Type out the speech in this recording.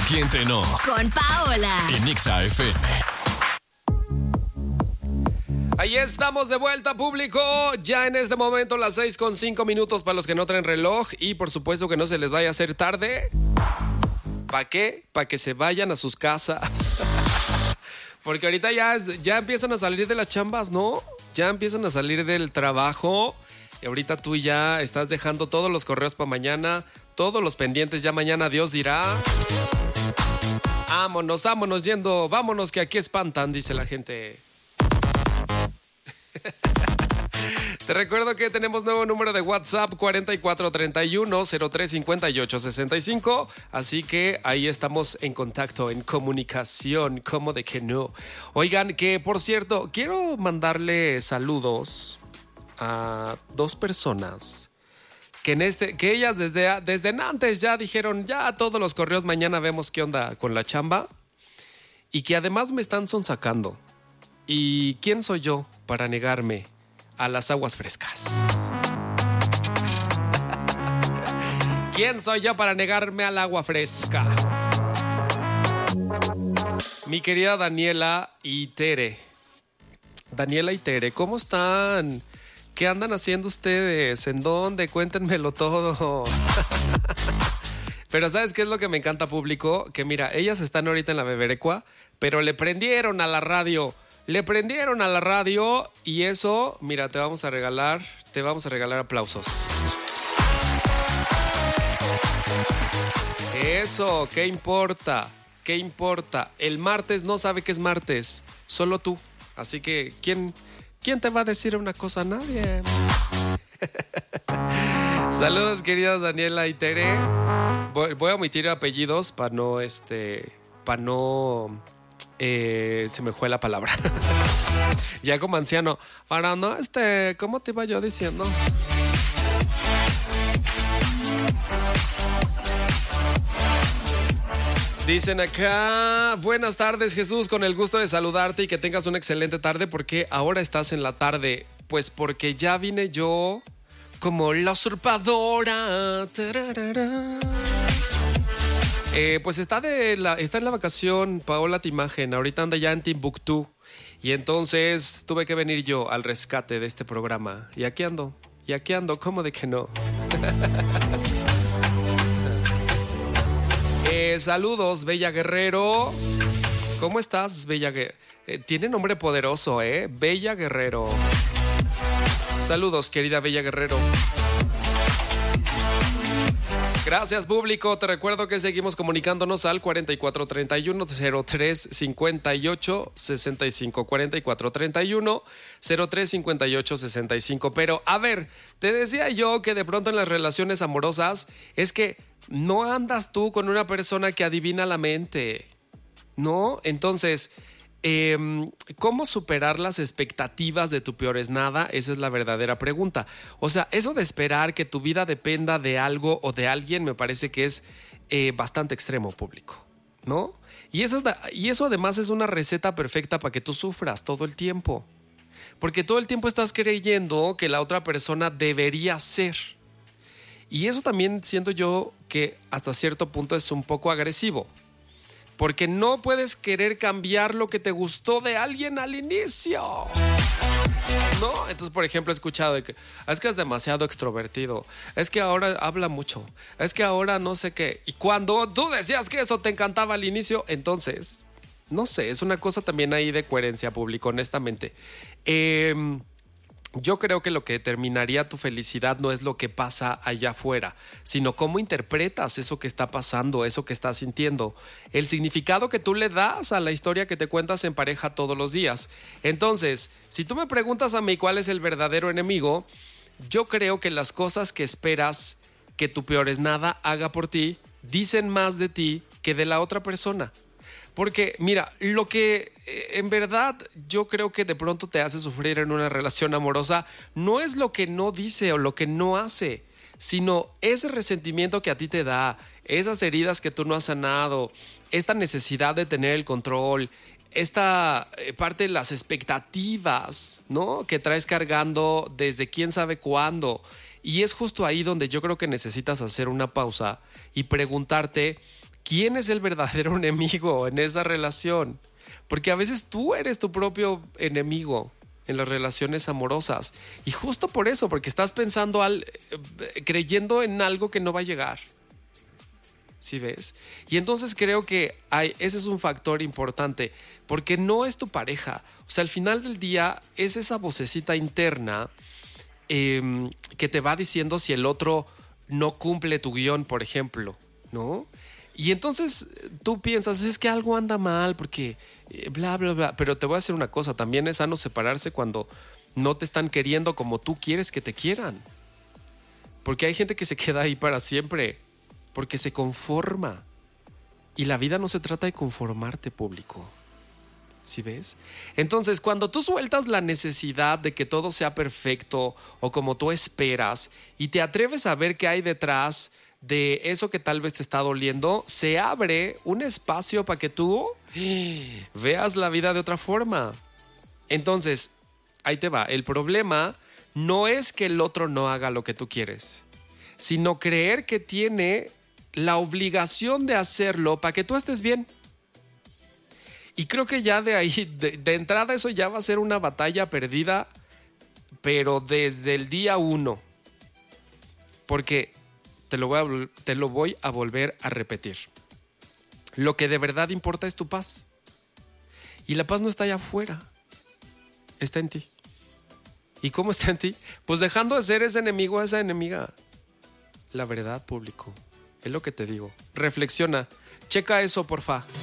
Aquí entre nos. Con Paola. En Exa FM. Ahí estamos de vuelta, público. Ya en este momento las 6:05 para los que no traen reloj. Y por supuesto que no se les vaya a hacer tarde. ¿Para qué? Para que se vayan a sus casas. Porque ahorita ya empiezan a salir de las chambas, ¿no? Ya empiezan a salir del trabajo. Y ahorita tú ya estás dejando todos los correos para mañana. Todos los pendientes ya mañana Dios dirá. Vámonos yendo. Vámonos que aquí espantan, dice la gente. Te recuerdo que tenemos nuevo número de WhatsApp 4431-035865. Así que ahí estamos en contacto, en comunicación. ¿Cómo de que no? Oigan, que por cierto, quiero mandarle saludos a dos personas que ellas desde antes ya dijeron, ya todos los correos mañana vemos qué onda con la chamba, y que además me están sonsacando. ¿Y quién soy yo para negarme a las aguas frescas? ¿Quién soy yo para negarme al agua fresca? Mi querida Daniela y Tere. Daniela y Tere, ¿cómo están? ¿Qué andan haciendo ustedes? ¿En dónde? Cuéntenmelo todo. Pero ¿sabes qué es lo que me encanta, público? Que mira, ellas están ahorita en la Beberecua, pero le prendieron a la radio. Y eso, mira, te vamos a regalar aplausos. Eso, ¿qué importa? El martes no sabe qué es martes, solo tú. Así que, ¿quién te va a decir una cosa? Nadie. Saludos, queridas Daniela y Tere. Voy a omitir apellidos para no, se me fue la palabra. Ya como anciano. Para no, ¿cómo te iba yo diciendo? Dicen acá, buenas tardes, Jesús, con el gusto de saludarte y que tengas una excelente tarde. ¿Por qué ahora estás en la tarde? Pues porque ya vine yo como la usurpadora. Pues está en la vacación Paola Timagen, ahorita anda ya en Timbuktu, y entonces tuve que venir yo al rescate de este programa. Y aquí ando, ¿cómo de que no? Saludos, Bella Guerrero. ¿Cómo estás, Bella Guerrero? Tiene nombre poderoso, Bella Guerrero. Saludos, querida Bella Guerrero. Gracias, público. Te recuerdo que seguimos comunicándonos al 4431-0358-65. 4431-0358-65. Pero, a ver, te decía yo que de pronto en las relaciones amorosas es que no andas tú con una persona que adivina la mente, ¿no? Entonces, ¿cómo superar las expectativas de tu peor es nada? Esa es la verdadera pregunta. O sea, eso de esperar que tu vida dependa de algo o de alguien me parece que es bastante extremo, público, ¿no? Y eso además es una receta perfecta para que tú sufras todo el tiempo. Porque todo el tiempo estás creyendo que la otra persona debería ser. Y eso también siento yo que hasta cierto punto es un poco agresivo. Porque no puedes querer cambiar lo que te gustó de alguien al inicio, ¿no? Entonces, por ejemplo, he escuchado de que es demasiado extrovertido, es que ahora habla mucho, es que ahora no sé qué. Y cuando tú decías que eso te encantaba al inicio, entonces, no sé, es una cosa también ahí de coherencia, público, honestamente. Yo creo que lo que determinaría tu felicidad no es lo que pasa allá afuera, sino cómo interpretas eso que está pasando, eso que estás sintiendo, el significado que tú le das a la historia que te cuentas en pareja todos los días. Entonces, si tú me preguntas a mí cuál es el verdadero enemigo, yo creo que las cosas que esperas que tu peor es nada haga por ti dicen más de ti que de la otra persona. Porque, mira, lo que en verdad yo creo que de pronto te hace sufrir en una relación amorosa no es lo que no dice o lo que no hace, sino ese resentimiento que a ti te da, esas heridas que tú no has sanado, esta necesidad de tener el control, esta parte de las expectativas, ¿no?, que traes cargando desde quién sabe cuándo. Y es justo ahí donde yo creo que necesitas hacer una pausa y preguntarte quién es el verdadero enemigo en esa relación. Porque a veces tú eres tu propio enemigo en las relaciones amorosas. Y justo por eso, porque estás pensando, creyendo en algo que no va a llegar. ¿Sí ves? Y entonces creo que ese es un factor importante, porque no es tu pareja. O sea, al final del día es esa vocecita interna que te va diciendo si el otro no cumple tu guión, por ejemplo, ¿no? Y entonces tú piensas, es que algo anda mal porque bla, bla, bla. Pero te voy a decir una cosa, también es sano separarse cuando no te están queriendo como tú quieres que te quieran. Porque hay gente que se queda ahí para siempre, porque se conforma. Y la vida no se trata de conformarte, público. ¿Sí ves? Entonces, cuando tú sueltas la necesidad de que todo sea perfecto o como tú esperas y te atreves a ver qué hay detrás de eso que tal vez te está doliendo, se abre un espacio para que tú veas la vida de otra forma. Entonces, ahí te va. El problema no es que el otro no haga lo que tú quieres, sino creer que tiene la obligación de hacerlo para que tú estés bien. Y creo que ya de ahí, de entrada, eso ya va a ser una batalla perdida, pero desde el día 1. Porque te lo voy a volver a repetir. Lo que de verdad importa es tu paz. Y la paz no está allá afuera, está en ti. ¿Y cómo está en ti? Pues dejando de ser ese enemigo a esa enemiga. La verdad, público, es lo que te digo. Reflexiona, checa eso, porfa.